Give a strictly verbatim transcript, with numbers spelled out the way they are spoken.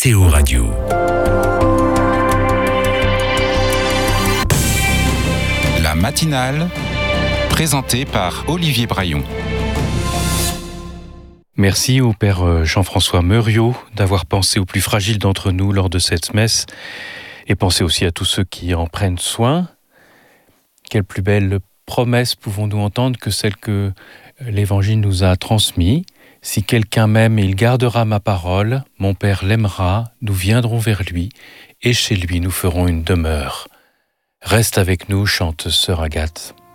C O Radio. La matinale, présentée par Olivier Braillon. Merci au Père Jean-François Meuriot d'avoir pensé aux plus fragiles d'entre nous lors de cette messe et pensé aussi à tous ceux qui en prennent soin. Quelle plus belle promesse pouvons-nous entendre que celle que l'Évangile nous a transmise. Si quelqu'un m'aime, il gardera ma parole, mon Père l'aimera, nous viendrons vers lui, et chez lui nous ferons une demeure. Reste avec nous, chante Sœur Agathe.